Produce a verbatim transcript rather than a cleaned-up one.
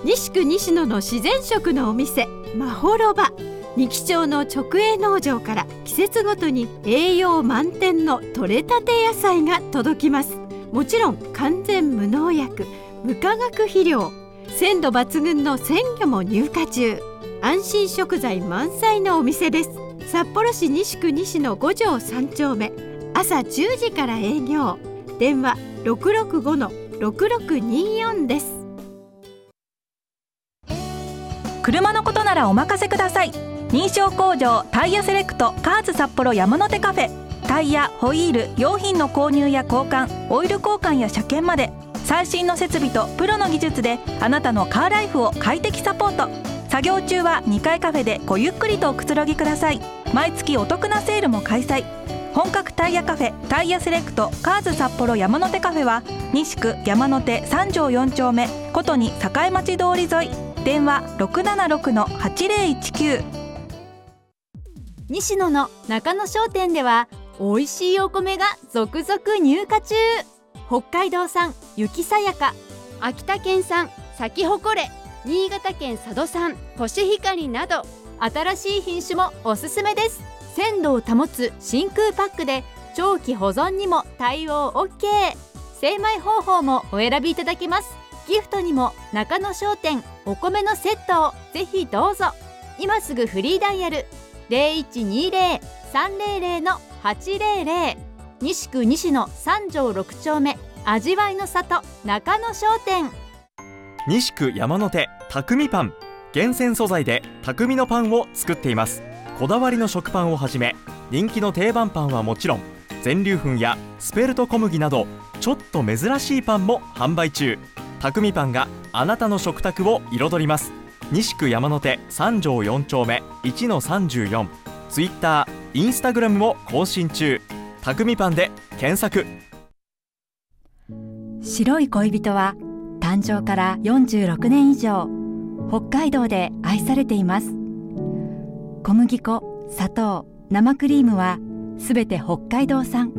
西区西野の自然食のお店まほろば。二木町の直営農場から季節ごとに栄養満点の採れたて野菜が届きます。もちろん完全無農薬無化学肥料、鮮度抜群の鮮魚も入荷中。安心食材満載のお店です。札幌市西区西野ご条さん丁目、朝じゅうじから営業。電話 ろくろくごのろくろくによん です。 車のことならお任せください。認証工場タイヤセレクトカーズ札幌山の手カフェ。タイヤ、ホイール、用品の購入や交換、オイル交換や車検まで、最新の設備とプロの技術であなたのカーライフを快適サポート。作業中はにかいカフェでごゆっくりとおくつろぎください。毎月お得なセールも開催。本格タイヤカフェタイヤセレクトカーズ札幌山の手カフェは西区山の手さん条よん丁目ことに栄町通り沿い。電話 ろくななろくのはちぜろいちきゅう。 西野の中野商店では美味しいお米が続々入荷中。北海道産雪さやか、秋田県産咲き誇れ、新潟県佐渡産コシヒカリなど新しい品種もおすすめです。鮮度を保つ真空パックで長期保存にも対応 オーケー。 精米方法もお選びいただけます。ギフトにも中野商店お米のセットをぜひどうぞ。今すぐフリーダイヤル ゼロいちにゼロ さんゼロゼロのはちゼロゼロ。 西区西野さん条ろく丁目、味わいの里中野商店。 西区山の手匠パン。厳選素材で匠のパンを作っています。こだわりの食パンをはじめ、人気の定番パンはもちろん、全粒粉やスペルト小麦などちょっと珍しいパンも販売中。匠パンがあなたの食卓を彩ります。西区山の手さん条よん丁目いちのさんじゅうよん。ツイッター、インスタグラムも更新中。匠パンで検索。 白い恋人は誕生からよんじゅうろくねん以上、北海道で愛されています。小麦粉、砂糖、生クリームはすべて北海道産。